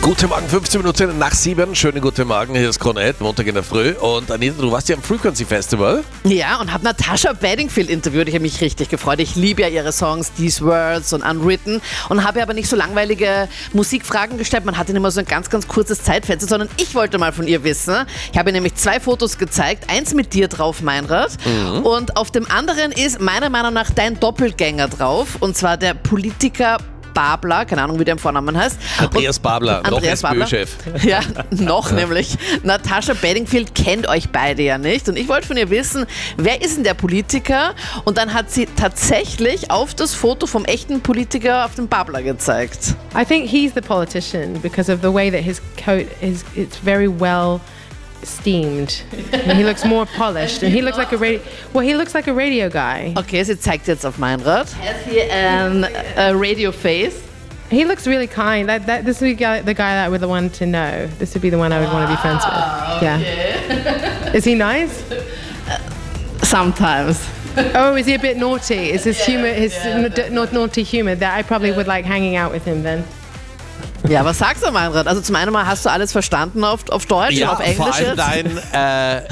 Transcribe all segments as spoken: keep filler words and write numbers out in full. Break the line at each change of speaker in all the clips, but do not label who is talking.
Guten Morgen, fünfzehn Minuten nach sieben. Schönen guten Morgen, hier ist Krone, Montag in der Früh. Und Anita, du warst ja am Frequency Festival.
Ja, und habe Natasha Bedingfield interviewt. Ich habe mich richtig gefreut. Ich liebe ja ihre Songs, These Words und Unwritten. Und habe aber nicht so langweilige Musikfragen gestellt. Man hatte immer so ein ganz, ganz kurzes Zeitfenster, sondern ich wollte mal von ihr wissen. Ich habe ihr nämlich zwei Fotos gezeigt. Eins mit dir drauf, Meinrad. Mhm. Und auf dem anderen ist meiner Meinung nach dein Doppelgänger drauf. Und zwar der Politiker Babler, keine Ahnung, wie der im Vornamen heißt. Andreas
und Babler,
Andreas
noch SPÖ-Chef.
Ja, noch nämlich. Natasha Bedingfield kennt euch beide ja nicht. Und ich wollte von ihr wissen, wer ist denn der Politiker? Und dann hat sie tatsächlich auf das Foto vom echten Politiker auf den Babler gezeigt.
I think he's the politician because of the way that his coat is. It's very well steamed. And he looks more polished, and he looks like a radio. Well, he looks like a radio guy.
Okay, sie zeigt jetzt auf Meinrad. Has he an a radio face?
He looks really kind. That that this would be the guy that I would want to know. This would be the one I would want to be friends with. Yeah.
Okay.
Is he nice?
Uh, sometimes.
Oh, is he a bit naughty? Is his humor, his yeah. not naughty humor that I probably would like hanging out with him then?
Ja, was sagst du, Meinrad? Also zum einen mal, hast du alles verstanden auf, auf Deutsch
ja,
und auf Englisch
vor allem
jetzt?
dein äh,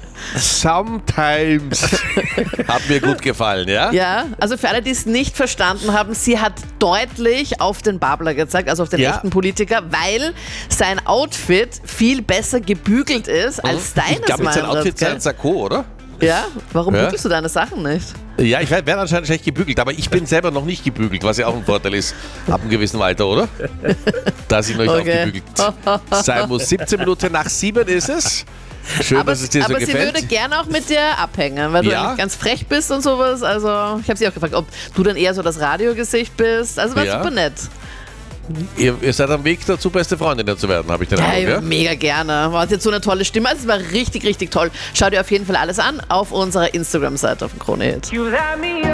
Sometimes hat mir gut gefallen, ja?
Ja, also für alle, die es nicht verstanden haben, sie hat deutlich auf den Babler gezeigt, also auf den
ja.
echten Politiker, weil sein Outfit viel besser gebügelt ist als mhm. deines,
Ich glaube, mit seinem Outfit sein Sakko, oder?
Ja, warum
ja?
bügelst du deine Sachen nicht?
Ja, ich werde anscheinend schlecht gebügelt, aber ich bin selber noch nicht gebügelt, was ja auch ein Vorteil ist, ab einem gewissen Alter, oder? Dass ich noch nicht
okay.
aufgebügelt sein muss. siebzehn Minuten nach sieben ist es. Schön,
aber
dass es dir so
aber
gefällt.
Sie würde gerne auch mit dir abhängen, weil du
ja.
eigentlich ganz frech bist und sowas. Also ich habe sie auch gefragt, ob du dann eher so das Radiogesicht bist. Also war
ja.
super nett.
Ihr, ihr seid am Weg dazu, beste Freundinnen zu werden, habe ich den
ja,
Eindruck, ja?
Mega gerne. Du hast jetzt so eine tolle Stimme. Also es war richtig, richtig toll. Schau dir auf jeden Fall alles an auf unserer Instagram-Seite auf dem Krone Hit.